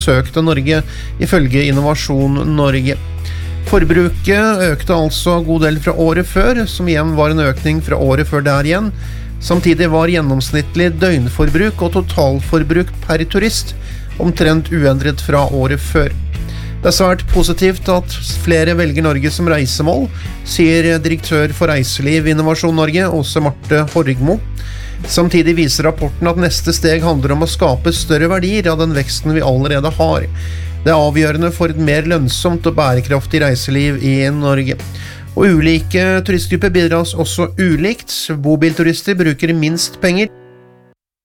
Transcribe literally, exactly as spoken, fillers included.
besøkte Norge, ifølge Innovasjon Norge. Forbruket økte altså god del fra året før, som igjen var en økning fra året før der igjen. Samtidig var gjennomsnittlig døgnforbruk og totalforbruk per turist omtrent uendret fra året før. Det er svært positivt at flere velger Norge som reisemål, sier direktør for Reiseliv Innovasjon Norge, Åse Marte Horgmo. Samtidig viser rapporten at neste steg handler om å skape større verdier av den veksten vi allerede har. Det er avgjørende for et mer lønnsomt og bærekraftig reiseliv i Norge. Og ulike turistgrupper bidras også ulikt. Bobilturister bruker minst penger,